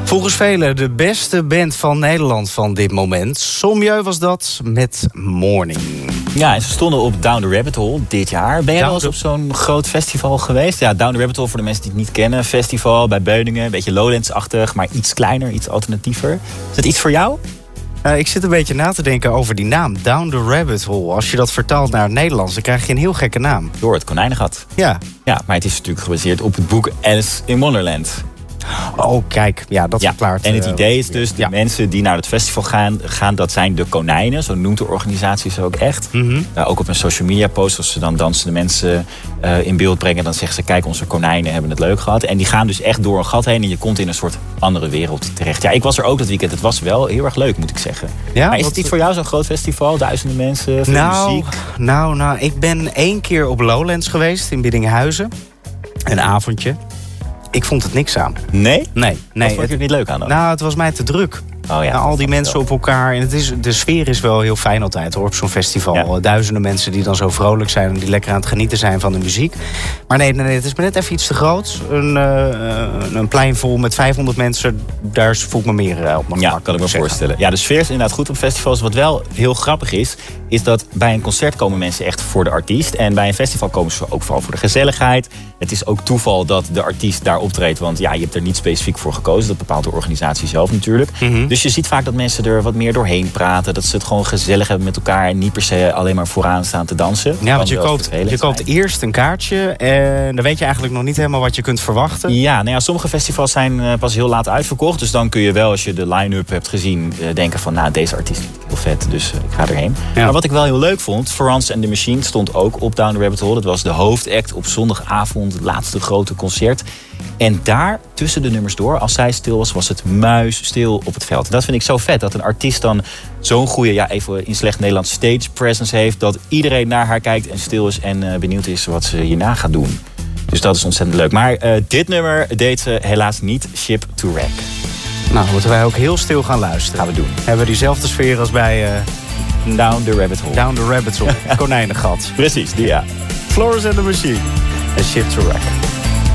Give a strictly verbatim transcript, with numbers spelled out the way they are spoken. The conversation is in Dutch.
Volgens velen de beste band van Nederland van dit moment. Sommieu was dat met Morning. Ja, en ze stonden op Down the Rabbit Hole dit jaar. Ben jij wel eens op zo'n groot festival geweest? Ja, Down the Rabbit Hole, voor de mensen die het niet kennen. Festival bij Beuningen, een beetje Lowlands-achtig, maar iets kleiner, iets alternatiever. Is dat iets voor jou? Uh, ik zit een beetje na te denken over die naam, Down the Rabbit Hole. Als je dat vertaalt naar het Nederlands, dan krijg je een heel gekke naam. Door het konijnengat. Ja. Ja, maar het is natuurlijk gebaseerd op het boek Alice in Wonderland. Oh, kijk, ja, dat ja, verklaart. En het uh, idee is dus, de ja. mensen die naar het festival gaan, gaan, dat zijn de konijnen. Zo noemt de organisatie ze ook echt. Mm-hmm. Uh, ook op een social media post, als ze dan dansende mensen uh, in beeld brengen, dan zeggen ze, kijk, onze konijnen hebben het leuk gehad. En die gaan dus echt door een gat heen en je komt in een soort andere wereld terecht. Ja, ik was er ook dat weekend. Het was wel heel erg leuk, moet ik zeggen. Ja, maar is wat... het iets voor jou, zo'n groot festival? Duizenden mensen, veel nou, muziek? Nou, nou, ik ben één keer op Lowlands geweest in Biddinghuizen. Een avondje. Ik vond het niks aan. Nee? Nee. nee Wat vond je er niet leuk aan dan? Nou, het was mij te druk. Oh ja, nou, al die mensen op elkaar. En het is, de sfeer is wel heel fijn altijd hoor, op zo'n festival. Ja. Duizenden mensen die dan zo vrolijk zijn en die lekker aan het genieten zijn van de muziek. Maar nee, nee, nee het is me net even iets te groot. Een, uh, een plein vol met vijfhonderd mensen, daar voel ik me meer uh, op mijn Ja, gemak, kan ik me zeggen. voorstellen. Ja, de sfeer is inderdaad goed op festivals. Wat wel heel grappig is, is dat bij een concert komen mensen echt voor de artiest. En bij een festival komen ze ook vooral voor de gezelligheid. Het is ook toeval dat de artiest daar optreedt. Want ja, je hebt er niet specifiek voor gekozen. Dat bepaalt de organisatie zelf natuurlijk. Mm-hmm. Dus je ziet vaak dat mensen er wat meer doorheen praten. Dat ze het gewoon gezellig hebben met elkaar. En niet per se alleen maar vooraan staan te dansen. Ja, want je koopt, je koopt eerst een kaartje. En dan weet je eigenlijk nog niet helemaal wat je kunt verwachten. Ja, nou ja, sommige festivals zijn uh, pas heel laat uitverkocht. Dus dan kun je wel, als je de line-up hebt gezien, uh, denken van, nou, deze artiest is heel vet. Dus uh, ik ga erheen. Ja. Maar wat ik wel heel leuk vond, Florence and the Machine stond ook op Down the Rabbit Hole. Dat was de hoofdact op zondagavond. Het laatste grote concert. En daar, tussen de nummers door, als zij stil was, was het muisstil op het veld. Dat vind ik zo vet, dat een artiest dan zo'n goede, ja, even in slecht Nederlands, stage presence heeft. Dat iedereen naar haar kijkt en stil is en uh, benieuwd is wat ze hierna gaat doen. Dus dat is ontzettend leuk. Maar uh, dit nummer deed ze helaas niet, Ship to Wreck. Nou, moeten wij ook heel stil gaan luisteren. Gaan we doen. Hebben we diezelfde sfeer als bij... Uh, Down the Rabbit Hole. Down the Rabbit Hole, konijnengat. Precies, die ja. Florence and the Machine en Ship to Wreck.